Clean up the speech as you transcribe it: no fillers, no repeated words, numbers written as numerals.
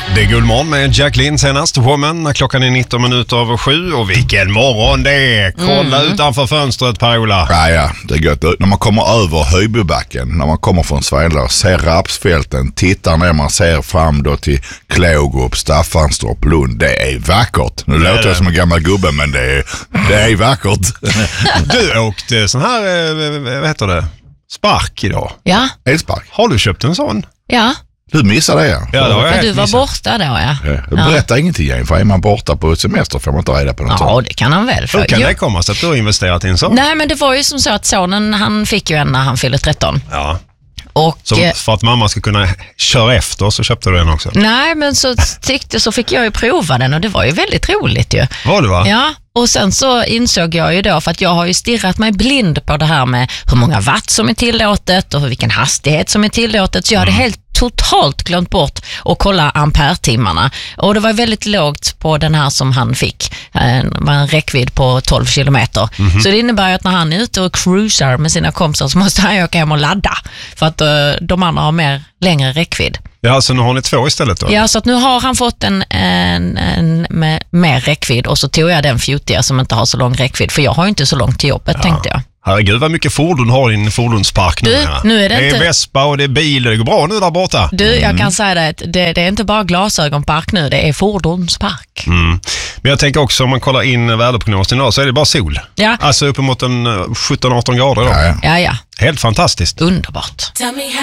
Det är Guldmorgon med Jacqueline senast, Woman, när klockan är 19 minuter över 7. Och vilken morgon det är! Kolla utanför fönstret, Per-Ola. Ja, det är gött. När man kommer över Höjbybacken, när man kommer från Svedala, ser rapsfälten, tittar ner, man ser fram då till Klågerup, Staffanstorp, Lund. Det är vackert. Nu låter jag som en gammal gubbe, men det är vackert. Du åkte sån här, vad heter det? Spark idag. Ja. Elspark. Har du köpt en sån? Ja. Du missade det, Ja, det har jag Men du var missat. borta då, ja. Berätta ingenting igen, för är man borta på semester får man inte reda på något. Ja, det kan han väl. Hur kan det komma så att du har investerat i en sån? Nej, men det var ju som så att sonen, han fick ju en när han fyllde 13. Ja. Och Så för att mamma ska kunna köra efter så köpte du den också? nej, men så fick jag ju prova den och det var ju väldigt roligt ju. Var det, va? Ja, och sen så insåg jag ju då, för att jag har ju stirrat mig blind på det här med hur många watt som är tillåtet och vilken hastighet som är tillåtet, så jag hade helt totalt glömt bort att kolla ampertimmarna. Och det var väldigt lågt på den här som han fick. Var en räckvidd på 12 kilometer. Så det innebär ju att när han är ute och cruisar med sina kompisar så måste han åka hem och ladda. För att de andra har längre räckvidd. Ja, alltså nu har ni två istället då? Ja, så att nu har han fått en med mer räckvidd och så tog jag den fjutiga som inte har så lång räckvidd, för jag har ju inte så långt till jobbet, tänkte jag. Herregud, vad mycket fordon har i din fordonspark nu. Nu är det är inte... Vespa och det är bil, det går bra nu där borta. Du, jag kan säga det, att det är inte bara glasögonpark nu, det är fordonspark. Men jag tänker också, om man kollar in väderprognosen idag så är det bara sol. Ja. Alltså uppemot en 17-18 grader då. Ja. Ja. Helt fantastiskt. Underbart.